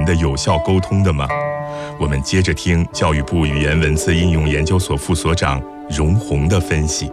的有效沟通的吗？我们接着听教育部语言文字应用研究所副所长荣宏的分析。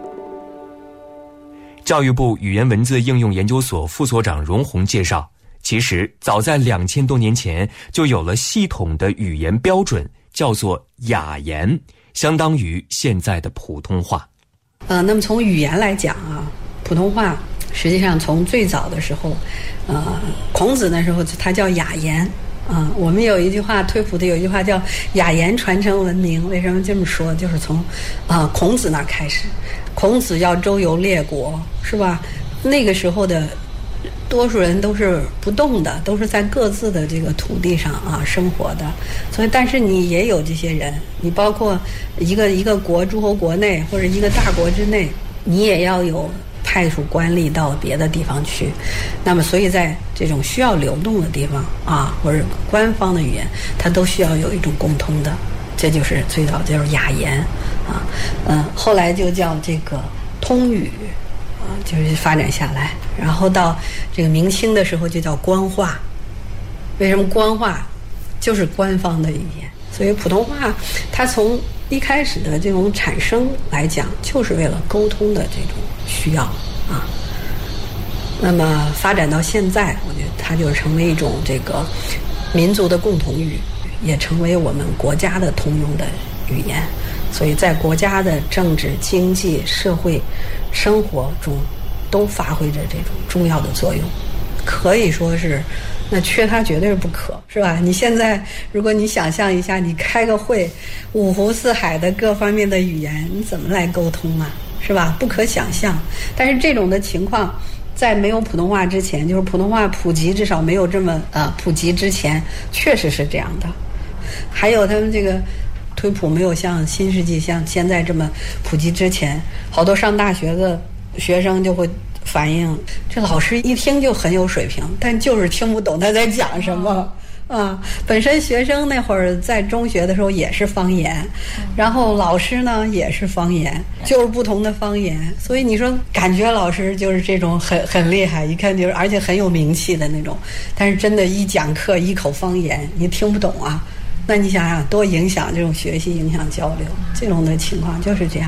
教育部语言文字应用研究所副所长荣宏介绍，其实早在2000多年前就有了系统的语言标准，叫做雅言，相当于现在的普通话。 那么从语言来讲啊，普通话实际上从最早的时候，孔子那时候他叫雅言。我们有一句话，推普的有一句话叫雅言传承文明。为什么这么说？就是从孔子那儿开始，孔子要周游列国，是吧？那个时候的多数人都是不动的，都是在各自的这个土地上生活的。所以，但是你也有这些人，你包括一个国诸侯国内或者一个大国之内，你也要有派属官吏到别的地方去。那么所以在这种需要流动的地方或者官方的语言，它都需要有一种共通的，这就是最早就是雅言后来就叫这个通语就是发展下来，然后到这个明清的时候就叫官话。为什么官话？就是官方的语言。所以普通话它从一开始的这种产生来讲，就是为了沟通的这种需要那么发展到现在，我觉得它就成为一种这个民族的共同语，也成为我们国家的通用的语言。所以在国家的政治、经济、社会生活中都发挥着这种重要的作用，可以说是那缺它绝对是不可，是吧？你现在如果你想象一下，你开个会，五湖四海的各方面的语言，你怎么来沟通啊？是吧？不可想象。但是这种的情况在没有普通话之前，就是普通话普及至少没有这么普及之前，确实是这样的。还有他们这个推普没有像新世纪像现在这么普及之前，好多上大学的学生就会反映，这老师一听就很有水平，但就是听不懂他在讲什么本身学生那会儿在中学的时候也是方言，然后老师呢也是方言，就是不同的方言。所以你说感觉老师就是这种很厉害，一看就是而且很有名气的那种，但是真的一讲课一口方言你听不懂那你想想多影响这种学习，影响交流，这种的情况就是这样。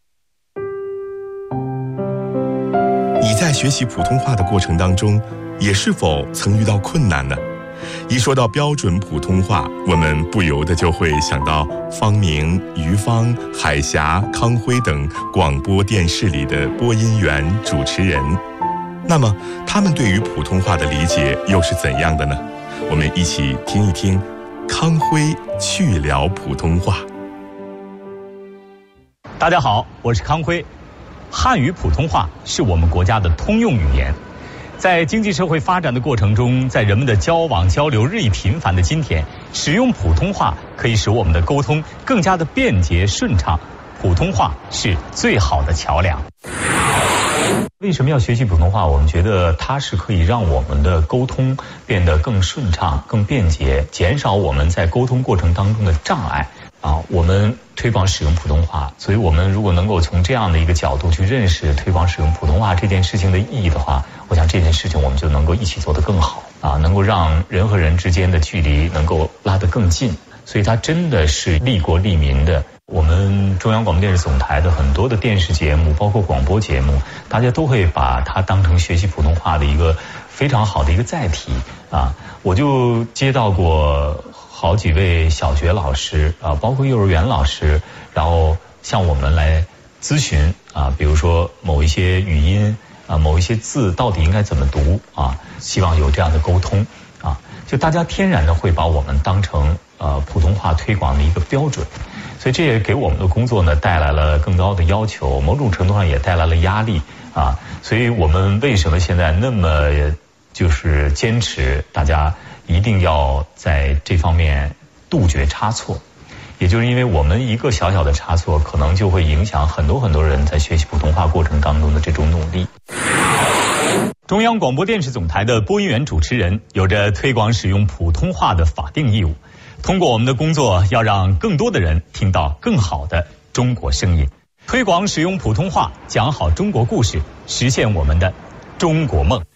你在学习普通话的过程当中，也是否曾遇到困难呢？一说到标准普通话，我们不由得就会想到方明、于芳、海峡、康辉等广播电视里的播音员、主持人。那么他们对于普通话的理解又是怎样的呢？我们一起听一听康辉去聊普通话。 大家好，我是康辉。汉语普通话是我们国家的通用语言，在经济社会发展的过程中，在人们的交往交流日益频繁的今天，使用普通话可以使我们的沟通更加的便捷顺畅。普通话是最好的桥梁。为什么要学习普通话？我们觉得它是可以让我们的沟通变得更顺畅、更便捷，减少我们在沟通过程当中的障碍。我们推广使用普通话，所以我们如果能够从这样的一个角度去认识推广使用普通话这件事情的意义的话，我想这件事情我们就能够一起做得更好能够让人和人之间的距离能够拉得更近。所以它真的是利国利民的。我们中央广播电视总台的很多的电视节目，包括广播节目，大家都会把它当成学习普通话的一个非常好的一个载体我就接到过好几位小学老师包括幼儿园老师，然后向我们来咨询比如说某一些语音某一些字到底应该怎么读希望有这样的沟通就大家天然的会把我们当成普通话推广的一个标准，所以这也给我们的工作呢带来了更高的要求，某种程度上也带来了压力所以我们为什么现在那么就是坚持大家一定要在这方面杜绝差错，也就是因为我们一个小小的差错可能就会影响很多很多人在学习普通话过程当中的这种努力。中央广播电视总台的播音员主持人有着推广使用普通话的法定义务，通过我们的工作要让更多的人听到更好的中国声音，推广使用普通话，讲好中国故事，实现我们的中国梦。